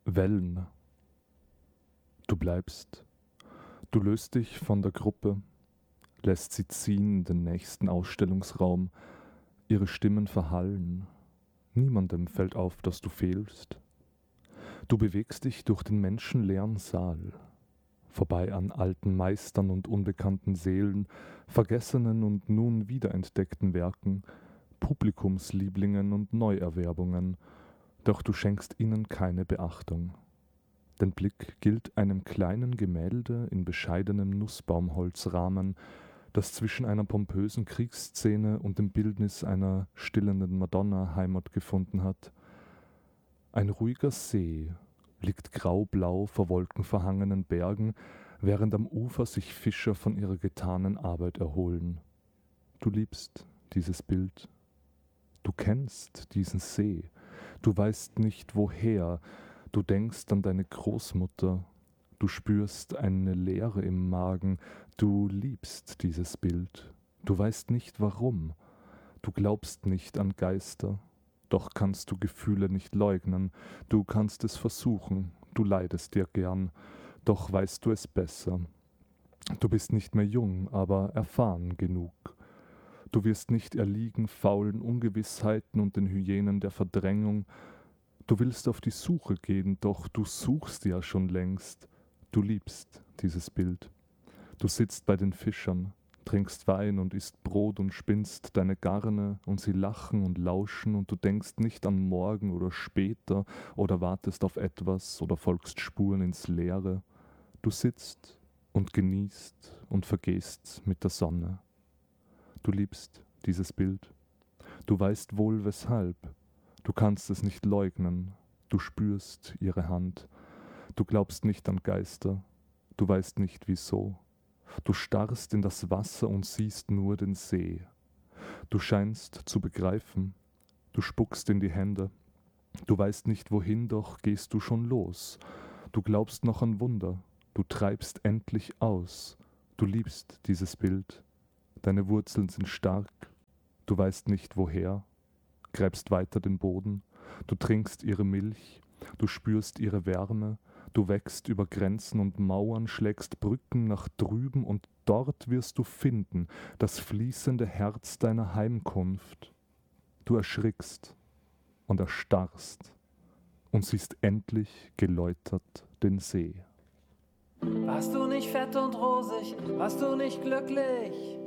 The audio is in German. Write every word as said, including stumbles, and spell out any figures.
Wellen. Du bleibst. Du löst dich von der Gruppe, lässt sie ziehen in den nächsten Ausstellungsraum. Ihre Stimmen verhallen. Niemandem fällt auf, dass du fehlst. Du bewegst dich durch den menschenleeren Saal, vorbei an alten Meistern und unbekannten Seelen, vergessenen und nun wiederentdeckten Werken, Publikumslieblingen und Neuerwerbungen, doch du schenkst ihnen keine Beachtung. Dein Blick gilt einem kleinen Gemälde in bescheidenem Nussbaumholzrahmen, das zwischen einer pompösen Kriegsszene und dem Bildnis einer stillenden Madonna Heimat gefunden hat. Ein ruhiger See liegt graublau vor wolkenverhangenen Bergen, während am Ufer sich Fischer von ihrer getanen Arbeit erholen. Du liebst dieses Bild. Du kennst diesen See. Du weißt nicht woher. Du denkst an deine Großmutter. Du spürst eine Leere im Magen. Du liebst dieses Bild. Du weißt nicht warum. Du glaubst nicht an Geister. Doch kannst du Gefühle nicht leugnen. Du kannst es versuchen. Du leidest dir gern. Doch weißt du es besser. Du bist nicht mehr jung, aber erfahren genug. Du wirst nicht erliegen faulen Ungewissheiten und den Hyänen der Verdrängung. Du willst auf die Suche gehen, doch du suchst ja schon längst. Du liebst dieses Bild. Du sitzt bei den Fischern, trinkst Wein und isst Brot und spinnst deine Garne und sie lachen und lauschen und du denkst nicht an morgen oder später oder wartest auf etwas oder folgst Spuren ins Leere. Du sitzt und genießt und vergehst mit der Sonne. Du liebst dieses Bild. Du weißt wohl weshalb. Du kannst es nicht leugnen. Du spürst ihre Hand. Du glaubst nicht an Geister. Du weißt nicht wieso. Du starrst in das Wasser und siehst nur den See. Du scheinst zu begreifen. Du spuckst in die Hände. Du weißt nicht wohin, doch gehst du schon los. Du glaubst noch an Wunder. Du treibst endlich aus. Du liebst dieses Bild. Deine Wurzeln sind stark. Du weißt nicht woher. Gräbst weiter den Boden. Du trinkst ihre Milch. Du spürst ihre Wärme. Du wächst über Grenzen und Mauern, schlägst Brücken nach drüben und dort wirst du finden, das fließende Herz deiner Heimkunft. Du erschrickst und erstarrst und siehst endlich geläutert den See. Warst du nicht fett und rosig, warst du nicht glücklich?